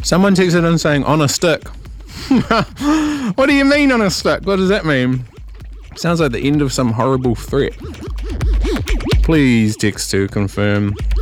Someone texted in saying on a stick. What do you mean on a stick? What does that mean? Sounds like the end of some horrible threat. Please text to confirm.